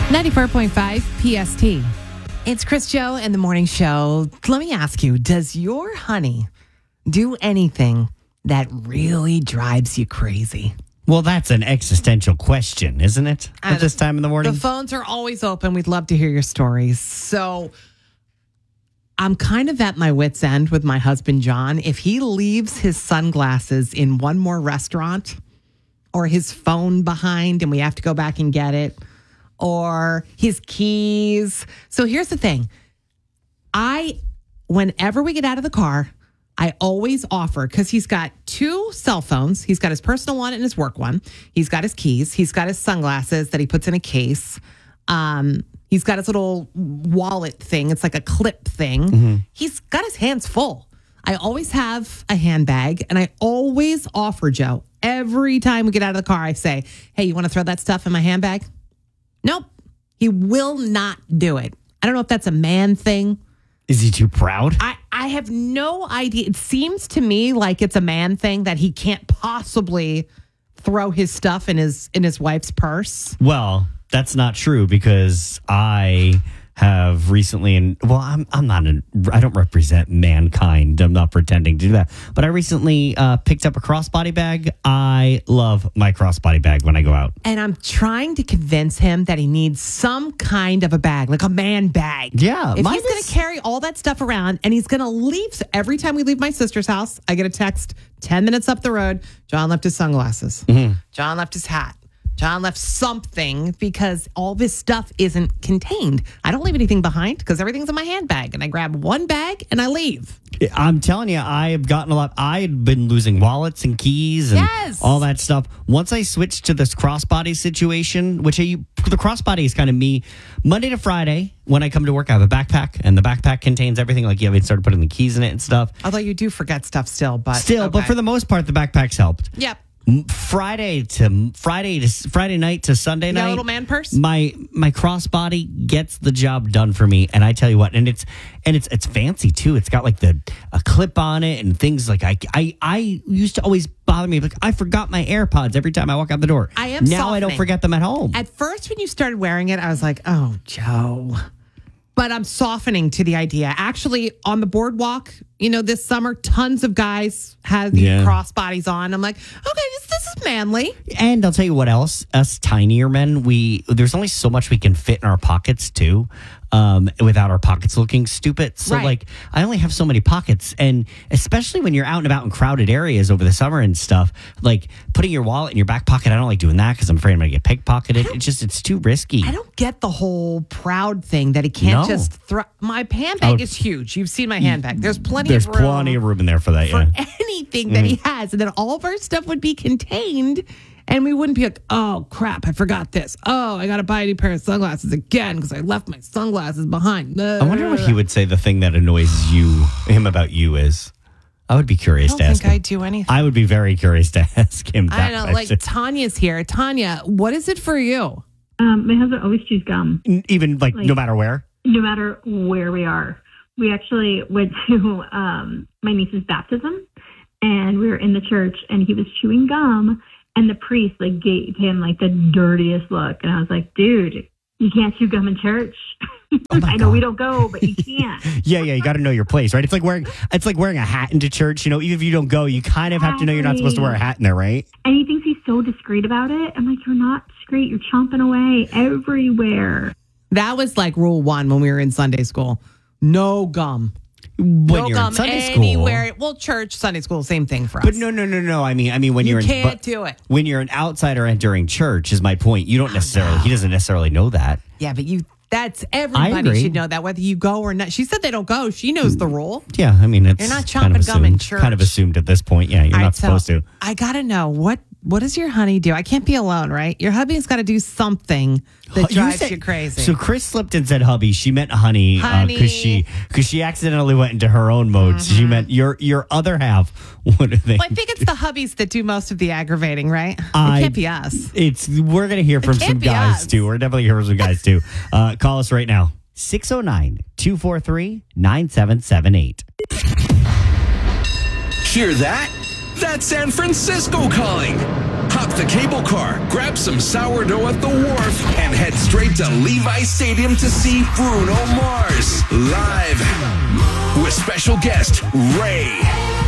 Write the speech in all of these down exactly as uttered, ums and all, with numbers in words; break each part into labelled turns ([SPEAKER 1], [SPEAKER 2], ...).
[SPEAKER 1] ninety-four point five P S T. It's Chris Joe and the Morning Show. Let me ask you, does your honey do anything that really drives you crazy?
[SPEAKER 2] Well, that's an existential question, isn't it? At this time in the morning?
[SPEAKER 1] The phones are always open. We'd love to hear your stories. So I'm kind of at my wit's end with my husband, John. If he leaves his sunglasses in one more restaurant or his phone behind and we have to go back and get it, or his keys. So here's the thing. I, whenever we get out of the car, I always offer, because he's got two cell phones. He's got his personal one and his work one. He's got his keys. He's got his sunglasses that he puts in a case. Um, he's got his little wallet thing. It's like a clip thing. Mm-hmm. He's got his hands full. I always have a handbag, and I always offer, Joe, every time we get out of the car, I say, hey, you want to throw that stuff in my handbag? Nope. He will not do it. I don't know if that's a man thing.
[SPEAKER 2] Is he too proud?
[SPEAKER 1] I, I have no idea. It seems to me like it's a man thing that he can't possibly throw his stuff in his in his wife's purse.
[SPEAKER 2] Well, that's not true because I have recently, and well, I'm I'm not an, I don't represent mankind. I'm not pretending to do that. But I recently uh, picked up a crossbody bag. I love my crossbody bag when I go out.
[SPEAKER 1] And I'm trying to convince him that he needs some kind of a bag, like a man bag.
[SPEAKER 2] Yeah.
[SPEAKER 1] If he's
[SPEAKER 2] is-
[SPEAKER 1] going to carry all that stuff around and he's going to leave, so every time we leave my sister's house, I get a text ten minutes up the road. John left his sunglasses. Mm-hmm. John left his hat. John left something because all this stuff isn't contained. I don't leave anything behind because everything's in my handbag, and I grab one bag and I leave.
[SPEAKER 2] I'm telling you, I have gotten a lot. I had been losing wallets and keys and
[SPEAKER 1] yes.
[SPEAKER 2] all that stuff. Once I switched to this crossbody situation, which I, the crossbody is kind of me, Monday to Friday, when I come to work, I have a backpack, and the backpack contains everything. Like, yeah, we started putting the keys in it and stuff.
[SPEAKER 1] Although you do forget stuff still, but
[SPEAKER 2] Still,
[SPEAKER 1] okay.
[SPEAKER 2] but for the most part, the backpack's helped.
[SPEAKER 1] Yep.
[SPEAKER 2] Friday to Friday to Friday night to Sunday
[SPEAKER 1] you got
[SPEAKER 2] night.
[SPEAKER 1] a little man purse?
[SPEAKER 2] My my crossbody gets the job done for me, and I tell you what, and it's and it's it's fancy too. It's got like the a clip on it and things like I I I used to always bother me like I forgot my AirPods every time I walk out the door.
[SPEAKER 1] I am
[SPEAKER 2] now
[SPEAKER 1] softening.
[SPEAKER 2] I don't forget them at home.
[SPEAKER 1] At first, when you started wearing it, I was like, "Oh, Joe." But I'm softening to the idea. Actually, on the boardwalk, you know, this summer, tons of guys had these
[SPEAKER 2] Yeah.
[SPEAKER 1] crossbodies on. I'm like, okay, this, this is manly.
[SPEAKER 2] And I'll tell you what else, us tinier men, we there's only so much we can fit in our pockets too, um, without our pockets looking stupid. So
[SPEAKER 1] Right.
[SPEAKER 2] like, I only have so many pockets, and especially when you're out and about in crowded areas over the summer and stuff, like putting your wallet in your back pocket, I don't like doing that because I'm afraid I'm gonna get pickpocketed. It's just it's too risky.
[SPEAKER 1] I don't get the whole proud thing that he can't
[SPEAKER 2] No.
[SPEAKER 1] just throw. My handbag
[SPEAKER 2] Oh.
[SPEAKER 1] is huge. You've seen my handbag. There's plenty
[SPEAKER 2] There's
[SPEAKER 1] of room.
[SPEAKER 2] plenty of room in there for that.
[SPEAKER 1] for
[SPEAKER 2] Yeah.
[SPEAKER 1] anything that he has. And then all of our stuff would be contained, and we wouldn't be like, oh, crap, I forgot this. Oh, I got to buy a new pair of sunglasses again because I left my sunglasses behind.
[SPEAKER 2] I wonder what he would say the thing that annoys you, him about you is. I would be curious
[SPEAKER 1] I
[SPEAKER 2] to
[SPEAKER 1] don't
[SPEAKER 2] ask
[SPEAKER 1] think
[SPEAKER 2] him.
[SPEAKER 1] I do anything.
[SPEAKER 2] I would be very curious to ask him that
[SPEAKER 1] I don't know. Like,
[SPEAKER 2] question.
[SPEAKER 1] Tanya's here. Tanya, what is it for you?
[SPEAKER 3] Um, my husband always chews gum,
[SPEAKER 2] Even like,
[SPEAKER 3] like-
[SPEAKER 2] no matter where?
[SPEAKER 3] no matter where we are. We actually went to um, my niece's baptism, and we were in the church, and he was chewing gum, and the priest like gave him like the dirtiest look, and I was like, dude, you can't chew gum in church.
[SPEAKER 2] Oh my
[SPEAKER 3] I know
[SPEAKER 2] God.
[SPEAKER 3] we don't go, but you can't.
[SPEAKER 2] Yeah, yeah, you got to know your place, right? It's like wearing it's like wearing a hat into church. You know, even if you don't go, you kind of have to know you're not supposed to wear a hat in there, right?
[SPEAKER 3] And he thinks he's so discreet about it. I'm like, you're not discreet. You're chomping away everywhere.
[SPEAKER 1] That was like rule one when we were in Sunday school. No gum.
[SPEAKER 2] When
[SPEAKER 1] no
[SPEAKER 2] you're
[SPEAKER 1] gum
[SPEAKER 2] in Sunday
[SPEAKER 1] anywhere.
[SPEAKER 2] school.
[SPEAKER 1] Well, church, Sunday school, same thing for us.
[SPEAKER 2] But no, no, no, no. I mean, I mean when
[SPEAKER 1] You
[SPEAKER 2] you're in,
[SPEAKER 1] can't
[SPEAKER 2] but
[SPEAKER 1] do it.
[SPEAKER 2] when you're an outsider entering church is my point. You don't necessarily. He doesn't necessarily know that.
[SPEAKER 1] Yeah, but you. That's everybody
[SPEAKER 2] agree.
[SPEAKER 1] should know that, whether you go or not. She said they don't go. She knows the rule.
[SPEAKER 2] Yeah, I mean, it's
[SPEAKER 1] You're not
[SPEAKER 2] kind of
[SPEAKER 1] chomping gum in
[SPEAKER 2] assumed-
[SPEAKER 1] church.
[SPEAKER 2] Kind of assumed at this point. Yeah, you're
[SPEAKER 1] All
[SPEAKER 2] not
[SPEAKER 1] right, so
[SPEAKER 2] supposed to.
[SPEAKER 1] I gotta know what what does your honey do? I can't be alone, right? Your hubby's got to do something that
[SPEAKER 2] You
[SPEAKER 1] drives
[SPEAKER 2] said-
[SPEAKER 1] you crazy.
[SPEAKER 2] So Chris slipped and said hubby. She meant honey
[SPEAKER 1] Honey.
[SPEAKER 2] because she because she accidentally went into her own mode. So she meant your your other half. What do they?
[SPEAKER 1] well, I think it's the hubbies that do most of the aggravating, right?
[SPEAKER 2] I-
[SPEAKER 1] it can't be us.
[SPEAKER 2] It's we're gonna hear from
[SPEAKER 1] can't
[SPEAKER 2] some
[SPEAKER 1] be
[SPEAKER 2] guys
[SPEAKER 1] us.
[SPEAKER 2] too. We're definitely hear from some guys too. Uh, call us right now. six oh nine, two four three, nine seven seven eight.
[SPEAKER 4] Hear that? That's San Francisco calling. Hop the cable car, grab some sourdough at the wharf, and head straight to Levi Stadium to see Bruno Mars live with special guest Ray.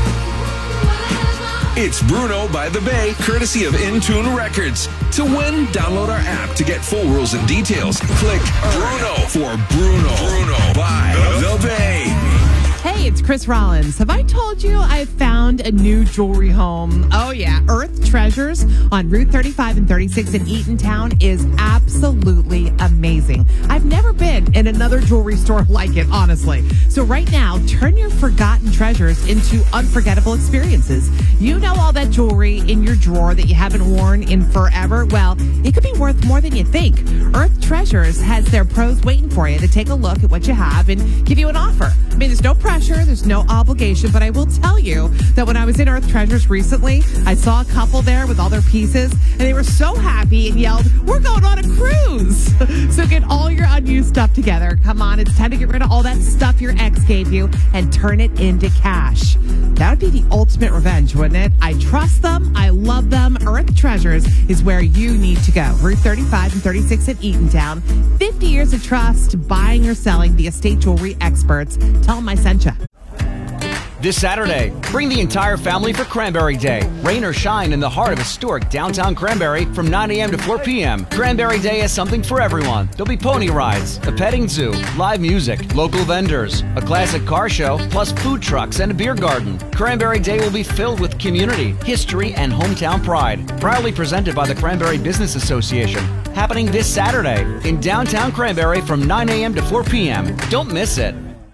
[SPEAKER 4] It's Bruno by the Bay, courtesy of Intune Records. To win, download our app to get full rules and details. Click Bruno for Bruno. Bruno by the Bay.
[SPEAKER 1] Hey, it's Chris Rollins. Have I told you I found a new jewelry home? Oh, yeah. Earth Treasures on Route thirty-five and thirty-six in Eatontown is absolutely amazing. I've never been in another jewelry store like it, honestly. So right now, turn your forgotten treasures into unforgettable experiences. You know all that jewelry in your drawer that you haven't worn in forever? Well, it could be worth more than you think. Earth Treasures has their pros waiting for you to take a look at what you have and give you an offer. I mean, there's no pressure, there's no obligation, but I will tell you that when I was in Earth Treasures recently, I saw a couple there with all their pieces, and they were so happy and yelled, "We're going on a cruise!" So get all your unused stuff together. Come on, it's time to get rid of all that stuff your ex gave you and turn it into cash. That would be the ultimate revenge, wouldn't it? I trust them. I love them. Earth Treasures is where you need to go. Route thirty-five and thirty-six in Eatontown. fifty years of trust, buying or selling, the estate jewelry experts. Tell them I sent you.
[SPEAKER 5] This Saturday, bring the entire family for Cranberry Day. Rain or shine in the heart of historic downtown Cranberry from nine a.m. to four p.m. Cranberry Day has something for everyone. There'll be pony rides, a petting zoo, live music, local vendors, a classic car show, plus food trucks and a beer garden. Cranberry Day will be filled with community, history, and hometown pride. Proudly presented by the Cranberry Business Association. Happening this Saturday in downtown Cranberry from nine a.m. to four p.m. Don't miss it.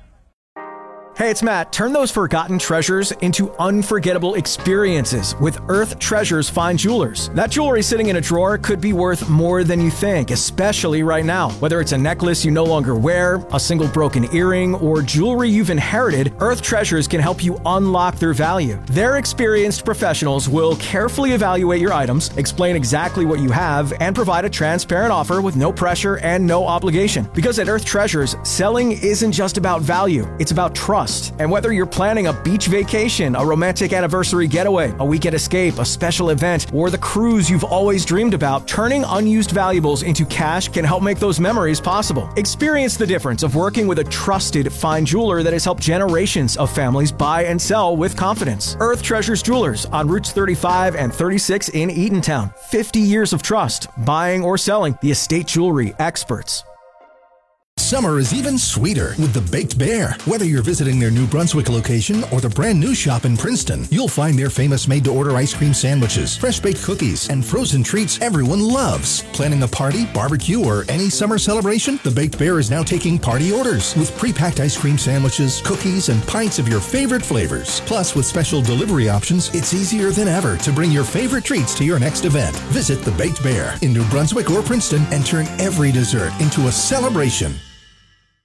[SPEAKER 6] Hey, it's Matt. Turn those forgotten treasures into unforgettable experiences with Earth Treasures Fine Jewelers. That jewelry sitting in a drawer could be worth more than you think, especially right now. Whether it's a necklace you no longer wear, a single broken earring, or jewelry you've inherited, Earth Treasures can help you unlock their value. Their experienced professionals will carefully evaluate your items, explain exactly what you have, and provide a transparent offer with no pressure and no obligation. Because at Earth Treasures, selling isn't just about value, it's about trust. And whether you're planning a beach vacation, a romantic anniversary getaway, a weekend escape, a special event, or the cruise you've always dreamed about, turning unused valuables into cash can help make those memories possible. Experience the difference of working with a trusted fine jeweler that has helped generations of families buy and sell with confidence. Earth Treasures Jewelers on Routes thirty-five and thirty-six in Eatontown. fifty years of trust, buying or selling, the estate jewelry experts.
[SPEAKER 7] Summer is even sweeter with the Baked Bear. Whether you're visiting their New Brunswick location or the brand new shop in Princeton, you'll find their famous made-to-order ice cream sandwiches, fresh-baked cookies, and frozen treats everyone loves. Planning a party, barbecue, or any summer celebration? The Baked Bear is now taking party orders with pre-packed ice cream sandwiches, cookies, and pints of your favorite flavors. Plus, with special delivery options, it's easier than ever to bring your favorite treats to your next event. Visit the Baked Bear in New Brunswick or Princeton and turn every dessert into a celebration.